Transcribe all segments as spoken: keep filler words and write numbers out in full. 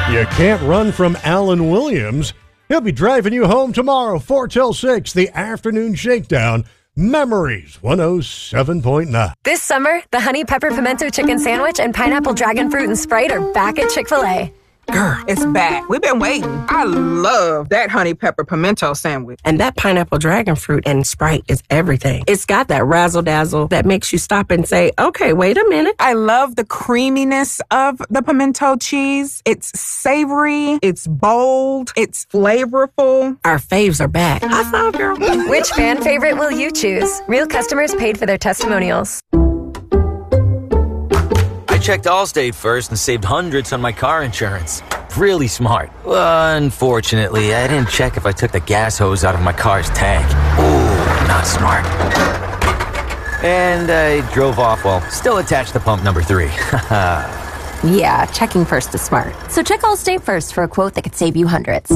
You can't run from Alan Williams. He'll be driving you home tomorrow, four till six, the afternoon shakedown. Memories one oh seven point nine. This summer, the Honey Pepper Pimento Chicken Sandwich and Pineapple Dragon Fruit and Sprite are back at Chick-fil-A. Girl, it's back. We've been waiting. I love that honey pepper pimento sandwich. And that pineapple dragon fruit and Sprite is everything. It's got that razzle-dazzle that makes you stop and say, okay, wait a minute. I love the creaminess of the pimento cheese. It's savory. It's bold. It's flavorful. Our faves are back. I saw, girl. Which fan favorite will you choose? Real customers paid for their testimonials. I checked Allstate first and saved hundreds on my car insurance. Really smart. Uh, unfortunately, I didn't check if I took the gas hose out of my car's tank. Ooh, not smart. And I drove off while still attached to pump number three. Yeah, checking first is smart. So check Allstate first for a quote that could save you hundreds.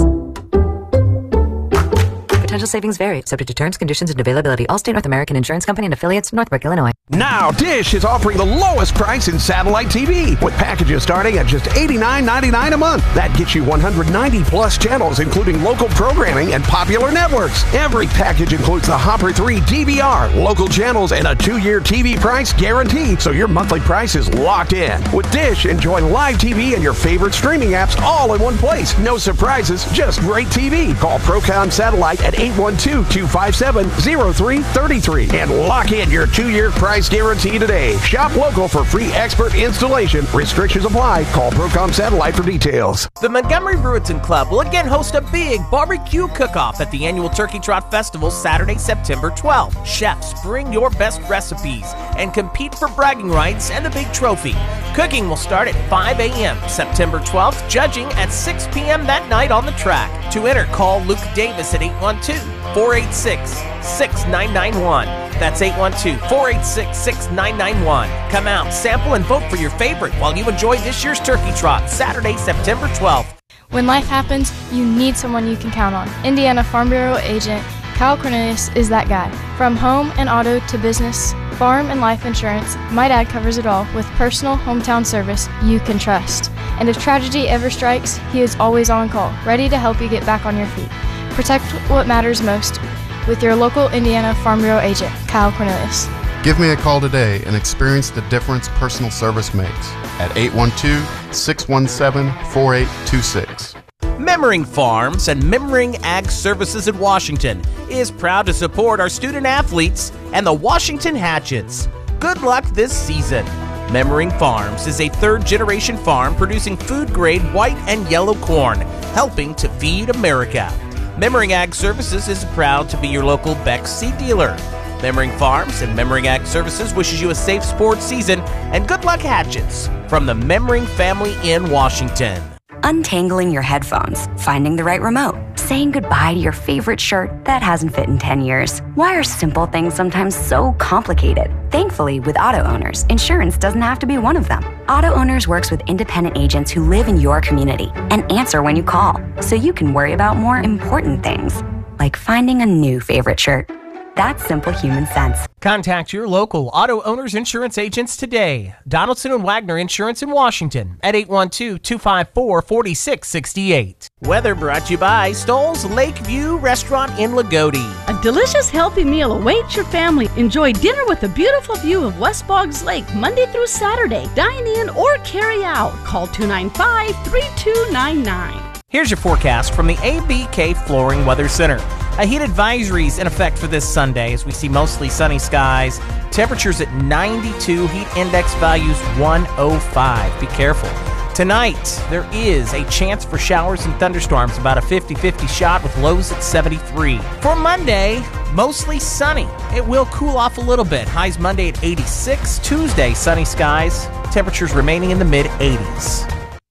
Potential savings vary, subject to terms, conditions, and availability. Allstate North American Insurance Company and affiliates, Northbrook, Illinois. Now, Dish is offering the lowest price in satellite T V with packages starting at just eighty-nine ninety-nine a month. That gets you one hundred ninety plus channels, including local programming and popular networks. Every package includes the Hopper three D V R, local channels, and a two-year T V price guarantee, so your monthly price is locked in. With Dish, enjoy live T V and your favorite streaming apps all in one place. No surprises, just great T V. Call Procom Satellite at eight one two, two five seven, zero three three three and lock in your two-year price guarantee today. Shop local for free expert installation. Restrictions apply. Call Procom Satellite for details. The Montgomery Brewerton Club will again host a big barbecue cook-off at the annual Turkey Trot Festival Saturday, September twelfth. Chefs, bring your best recipes and compete for bragging rights and the big trophy. Cooking will start at five a.m. September twelfth, judging at six p.m. that night on the track. To enter, call Luke Davis at eight one two, four eight six, six nine nine one. That's eight one two, four eight six, six nine nine one. Come out, sample, and vote for your favorite while you enjoy this year's Turkey Trot, Saturday, September twelfth. When life happens, you need someone you can count on. Indiana Farm Bureau agent Kyle Cornelius is that guy. From home and auto to business, farm and life insurance, my dad covers it all with personal hometown service you can trust. And if tragedy ever strikes, he is always on call, ready to help you get back on your feet. Protect what matters most with your local Indiana Farm Bureau agent, Kyle Cornelius. Give me a call today and experience the difference personal service makes at eight one two, six one seven, four eight two six. Memmering Farms and Memmering Ag Services in Washington is proud to support our student athletes and the Washington Hatchets. Good luck this season. Memmering Farms is a third-generation farm producing food-grade white and yellow corn, helping to feed America. Memmering Ag Services is proud to be your local Beck's seed dealer. Memmering Farms and Memmering Ag Services wishes you a safe sports season and good luck hatchets from the Memmering family in Washington. Untangling your headphones, finding the right remote, saying goodbye to your favorite shirt that hasn't fit in ten years. Why are simple things sometimes so complicated? Thankfully, with Auto Owners, insurance doesn't have to be one of them. Auto Owners works with independent agents who live in your community and answer when you call, so you can worry about more important things, like finding a new favorite shirt. That's simple human sense. Contact your local Auto Owners Insurance agents today. Donaldson and Wagner Insurance in Washington at eight one two, two five four, four six six eight. Weather brought to you by Stoll's Lakeview Restaurant in Lagodi. A delicious, healthy meal awaits your family. Enjoy dinner with a beautiful view of West Boggs Lake Monday through Saturday. Dine in or carry out. Call two nine five, three two nine nine. Here's your forecast from the A B K Flooring Weather Center. A heat advisory is in effect for this Sunday as we see mostly sunny skies. Temperatures at ninety-two, heat index values one oh five. Be careful. Tonight, there is a chance for showers and thunderstorms, about a fifty-fifty shot with lows at seventy-three. For Monday, mostly sunny. It will cool off a little bit. Highs Monday at eighty-six. Tuesday, sunny skies. Temperatures remaining in the mid eighties.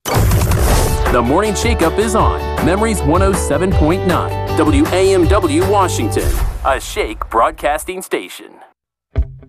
The Morning Shakeup is on Memories one oh seven point nine, W A M W Washington, a Shake broadcasting station.